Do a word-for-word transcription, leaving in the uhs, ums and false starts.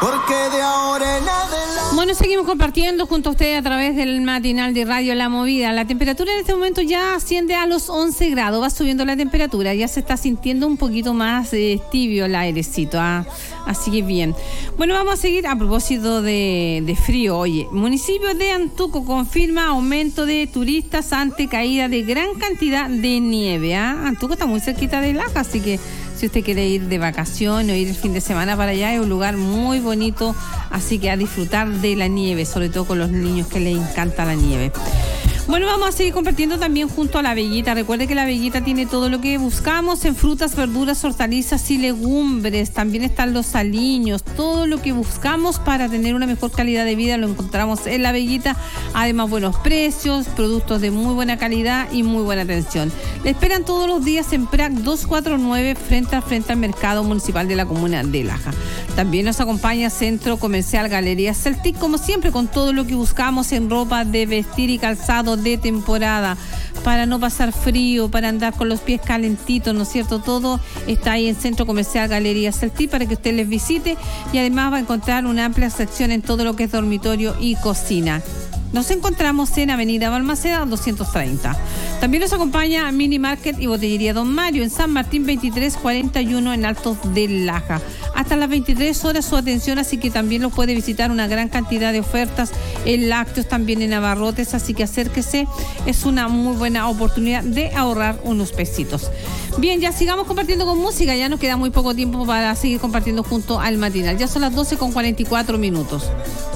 Porque de ahora en adelante... Bueno, seguimos compartiendo junto a ustedes a través del matinal de Radio La Movida. La temperatura en este momento ya asciende a los once grados, va subiendo la temperatura, ya se está sintiendo un poquito más eh, tibio el airecito, ¿ah? Así que bien. Bueno, vamos a seguir a propósito de, de frío. Oye, municipio de Antuco confirma aumento de turistas ante caída de gran cantidad de nieve, ¿ah? Antuco está muy cerquita de Laja, así que si usted quiere ir de vacaciones o ir el fin de semana para allá, es un lugar muy bonito, así que a disfrutar de la nieve, sobre todo con los niños que les encanta la nieve. Bueno, vamos a seguir compartiendo también junto a La Veguita. Recuerde que La Veguita tiene todo lo que buscamos en frutas, verduras, hortalizas y legumbres. También están los aliños. Todo lo que buscamos para tener una mejor calidad de vida lo encontramos en La Veguita. Además, buenos precios, productos de muy buena calidad y muy buena atención. Le esperan todos los días en P R A C doscientos cuarenta y nueve frente a frente al Mercado Municipal de la Comuna de Laja. También nos acompaña Centro Comercial Galería Celtic, como siempre, con todo lo que buscamos en ropa de vestir y calzado de temporada, para no pasar frío, para andar con los pies calentitos, ¿no es cierto? Todo está ahí en Centro Comercial Galería Celtic para que usted les visite, y además va a encontrar una amplia sección en todo lo que es dormitorio y cocina. Nos encontramos en Avenida Balmaceda doscientos treinta. También nos acompaña Mini Market y Botillería Don Mario en San Martín veintitrés cuarenta y uno en Altos de Laja. Hasta las veintitrés horas su atención, así que también lo puede visitar, una gran cantidad de ofertas en lácteos, también en abarrotes, así que acérquese, es una muy buena oportunidad de ahorrar unos pesitos. Bien, ya sigamos compartiendo con música, ya nos queda muy poco tiempo para seguir compartiendo junto al matinal. Ya son las doce con cuarenta y cuatro minutos.